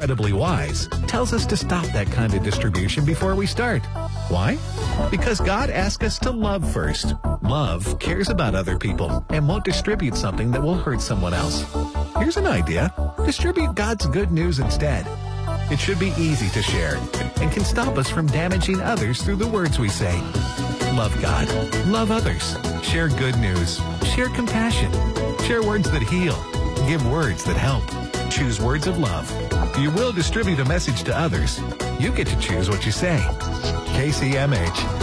incredibly wise, tells us to stop that kind of distribution before we start. Why? Because God asked us to love first. Love cares about other people and won't distribute something that will hurt someone else. Here's an idea. Distribute God's good news instead. It should be easy to share and can stop us from damaging others through the words we say. Love God. Love others. Share good news. Share compassion. Share words that heal. Give words that help. Choose words of love. You will distribute a message to others. You get to choose what you say. KCMH.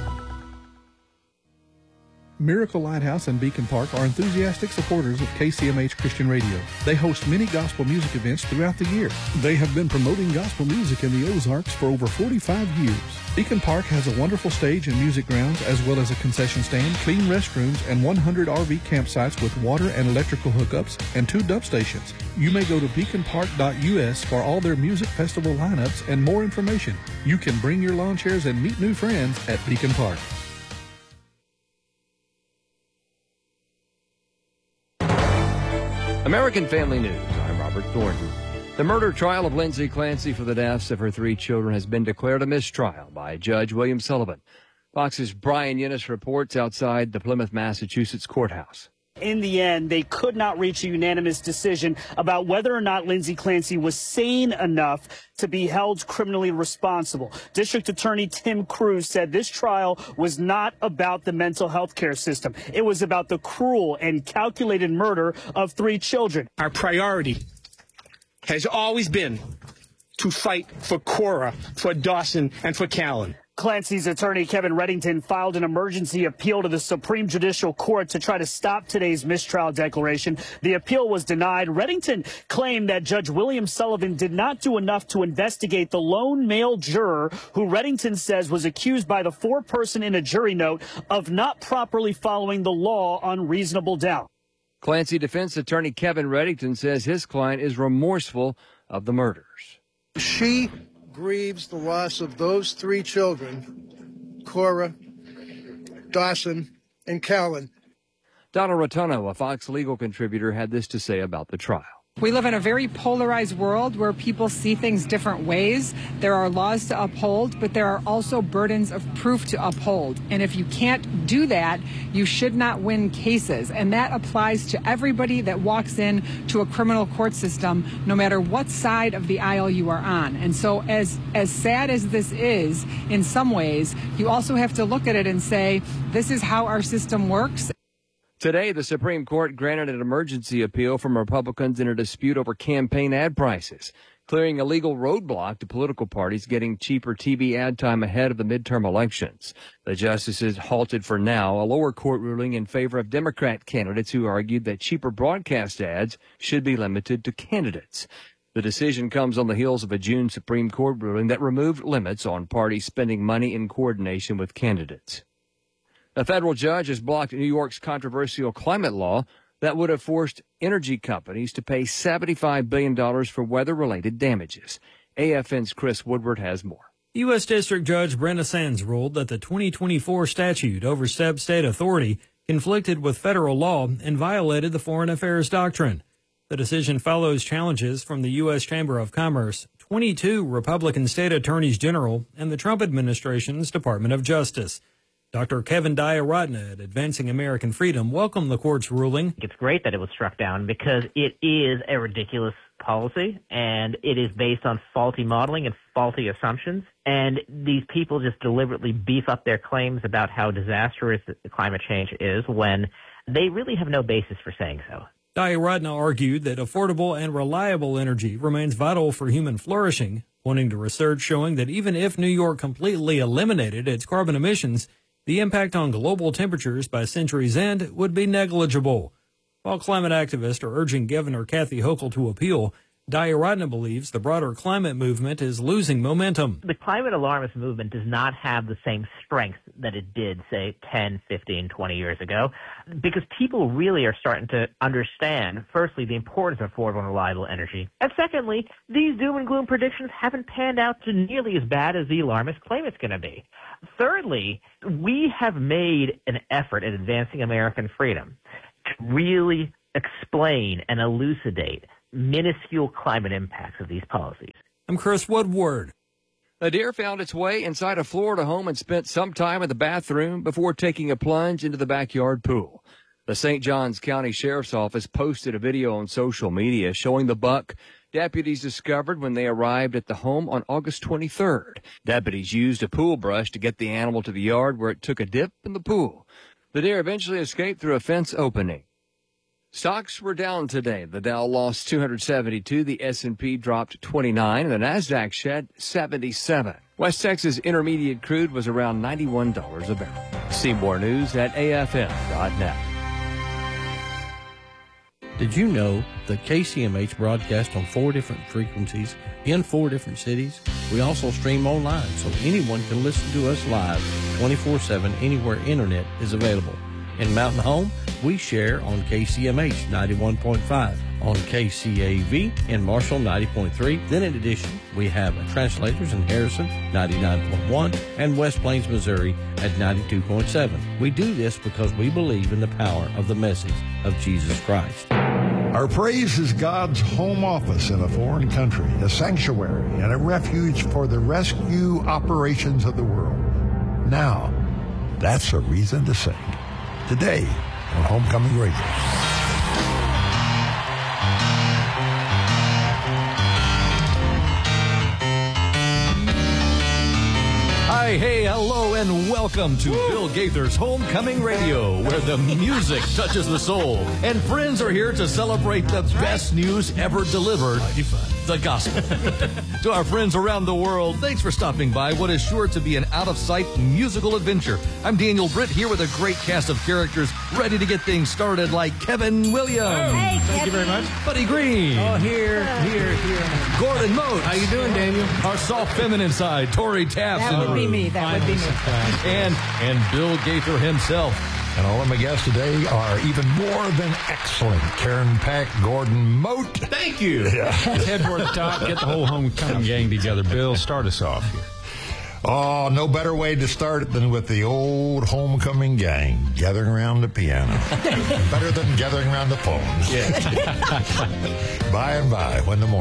Miracle Lighthouse and Beacon Park are enthusiastic supporters of KCMH Christian Radio. They host many gospel music events throughout the year. They have been promoting gospel music in the Ozarks for over 45 years. Beacon Park has a wonderful stage and music grounds, as well as a concession stand, clean restrooms, and 100 RV campsites with water and electrical hookups and 2 dump stations. You may go to beaconpark.us for all their music festival lineups and more information. You can bring your lawn chairs and meet new friends at Beacon Park. American Family News. I'm Robert Thornton. The murder trial of Lindsay Clancy for the deaths of her 3 children has been declared a mistrial by Judge William Sullivan. Fox's Brian Yunus reports outside the Plymouth, Massachusetts courthouse. In the end, they could not reach a unanimous decision about whether or not Lindsay Clancy was sane enough to be held criminally responsible. District Attorney Tim Cruz said this trial was not about the mental health care system. It was about the cruel and calculated murder of 3 children. Our priority has always been to fight for Cora, for Dawson, and for Callan. Clancy's attorney, Kevin Reddington, filed an emergency appeal to the Supreme Judicial Court to try to stop today's mistrial declaration. The appeal was denied. Reddington claimed that Judge William Sullivan did not do enough to investigate the lone male juror who Reddington says was accused by the 4-person in a jury note of not properly following the law on reasonable doubt. Clancy defense attorney Kevin Reddington says his client is remorseful of the murders. She grieves the loss of those 3 children, Cora, Dawson, and Callan. Donna Rotuno, a Fox legal contributor, had this to say about the trial. We live in a very polarized world where people see things different ways. There are laws to uphold, but there are also burdens of proof to uphold. And if you can't do that, you should not win cases. And that applies to everybody that walks in to a criminal court system, no matter what side of the aisle you are on. And so as sad as this is, in some ways, you also have to look at it and say, this is how our system works. Today, the Supreme Court granted an emergency appeal from Republicans in a dispute over campaign ad prices, clearing a legal roadblock to political parties getting cheaper TV ad time ahead of the midterm elections. The justices halted for now a lower court ruling in favor of Democrat candidates who argued that cheaper broadcast ads should be limited to candidates. The decision comes on the heels of a June Supreme Court ruling that removed limits on parties spending money in coordination with candidates. A federal judge has blocked New York's controversial climate law that would have forced energy companies to pay $75 billion for weather-related damages. AFN's Chris Woodward has more. U.S. District Judge Brenda Sands ruled that the 2024 statute overstepped state authority, conflicted with federal law, and violated the Foreign Affairs Doctrine. The decision follows challenges from the U.S. Chamber of Commerce, 22 Republican state attorneys general, and the Trump administration's Department of Justice. Dr. Kevin Diaratna at Advancing American Freedom welcomed the court's ruling. It's great that it was struck down because it is a ridiculous policy and it is based on faulty modeling and faulty assumptions. And these people just deliberately beef up their claims about how disastrous climate change is when they really have no basis for saying so. Diaratna argued that affordable and reliable energy remains vital for human flourishing, pointing to research showing that even if New York completely eliminated its carbon emissions, the impact on global temperatures by century's end would be negligible. While climate activists are urging Governor Kathy Hochul to appeal, Diaratna believes the broader climate movement is losing momentum. The climate alarmist movement does not have the same strength that it did, say, 10, 15, 20 years ago, because people really are starting to understand, firstly, the importance of affordable and reliable energy, and secondly, these doom and gloom predictions haven't panned out to nearly as bad as the alarmists claim it's going to be. Thirdly, we have made an effort at Advancing American Freedom to really explain and elucidate minuscule climate impacts of these policies. I'm Chris Woodward. A deer found its way inside a Florida home and spent some time in the bathroom before taking a plunge into the backyard pool. The St. Johns County Sheriff's Office posted a video on social media showing the buck deputies discovered when they arrived at the home on August 23rd. Deputies used a pool brush to get the animal to the yard where it took a dip in the pool. The deer eventually escaped through a fence opening. Stocks were down today. The Dow lost 272, the S&P dropped 29, and the Nasdaq shed 77. West Texas Intermediate crude was around $91 a barrel. See more news at afm.net. Did you know that KCMH broadcasts on 4 different frequencies in 4 different cities? We also stream online, so anyone can listen to us live 24/7 anywhere internet is available. In Mountain Home, we share on KCMH 91.5, on KCAV in Marshall 90.3. Then in addition, we have translators in Harrison 99.1 and West Plains, Missouri at 92.7. We do this because we believe in the power of the message of Jesus Christ. Our praise is God's home office in a foreign country, a sanctuary and a refuge for the rescue operations of the world. Now, that's a reason to sing. Today on Homecoming Radio. Hi, hey, hello, and welcome to Bill Gaither's Homecoming Radio, where the music touches the soul. And friends are here to celebrate the best news ever delivered, the gospel. To our friends around the world, thanks for stopping by what is sure to be an out-of-sight musical adventure. I'm Daniel Britt here with a great cast of characters ready to get things started, like Kevin Williams. Hey, thank you very much. Buddy Green. Oh, here. Gordon Motes. How you doing, Daniel? Our soft feminine side, Tori Taft. That would be me. And Bill Gaither himself. And all of my guests today are even more than excellent. Karen Pack, Gordon Mote. Thank you. Yeah. Head toward the top, get the whole homecoming gang together. Bill, start us off here. Oh, no better way to start it than with the old homecoming gang gathering around the piano. Better than gathering around the phones. Yeah. By and by, when the morning